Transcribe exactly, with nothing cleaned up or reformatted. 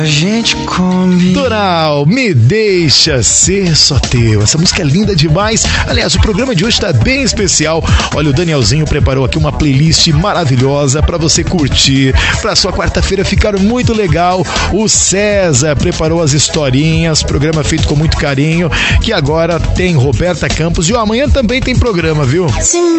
A gente come. Doral, me deixa ser só teu. Essa música é linda demais. Aliás, o programa de hoje está bem especial. Olha, o Danielzinho preparou aqui uma playlist maravilhosa para você curtir, para sua quarta-feira ficar muito legal. O César preparou as historinhas, programa feito com muito carinho, que agora tem Roberta Campos e ó, amanhã também tem programa, viu? Se